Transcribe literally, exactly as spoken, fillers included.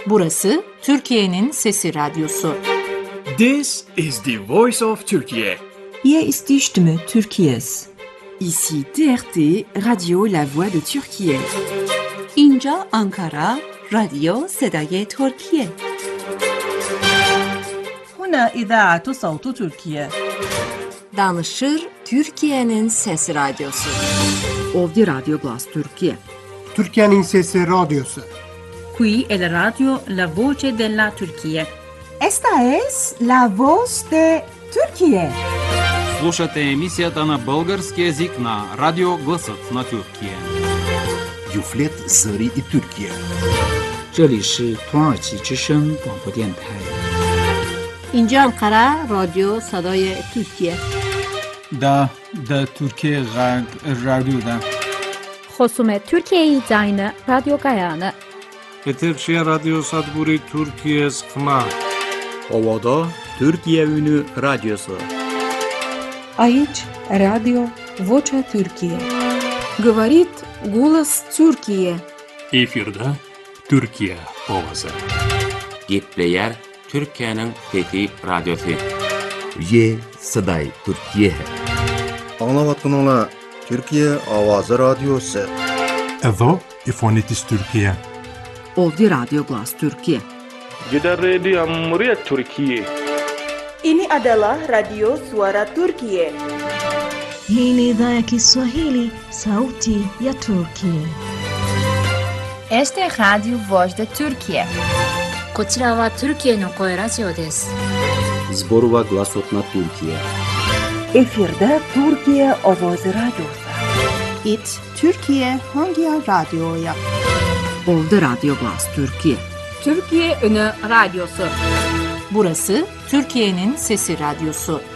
Burası Türkiye'nin Sesi Radyosu. This is the voice of Turkey. Hier ist die Stimme Türkiye's. Ici T R T, Radio La Voix de Türkiye. اینجا آنکارا، رادیو صدای ترکیه. هنا إذاعة صوت تركيا. Danışır Türkiye'nin Sesi Radyosu. Ovdje Radio Glas Türkiye. Türkiye'nin Sesi Radyosu. Qui è la radio La Voce della Turchia. Esta es la voz de Turquía. Слушате емисията на български език на Радио Гласът на Türkiye. Юфлет Зари и Türkiye. 这里是土耳其之声广播电台。 اینجا انقره رادیو صدای ترکیه. دا دا ترکیه رادیو دا. خصوم ترکیه داینه رادیو گایانه. Eterşehir Radyo Sadburi Türkiye Sıkma. Ovada Türkiye Ünü Radyosu. Aici Radio Vocea Türkiye. Говорит голос Türkiye. Efirde Türkiye ovası. Gitleyer Türkiye'nin Fethi Radyosu. Ye Saday Türkiye. Anlavatınla Türkiye Avazı Radyosu. Evo İfonitis Türkiye. Ovdje Radio Glas Türkiye. Gider Radio Cumhuriyet Türkiye. Ini adalah Radio Suara Turkiye. Hii ni idhaa ya Kiswahili, sauti ya Turkiye. Este es Radio Voz de Turkiye. こちらはトルキエの声ラジオです。 Zborova Glasot na Türkiye. Efirde Türkiye Ovozi Radyosu. It Türkiye hangi radyoya? Ovdje Radio Glas Türkiye. Türkiye Ünü Radyosu. Burası Türkiye'nin Sesi Radyosu.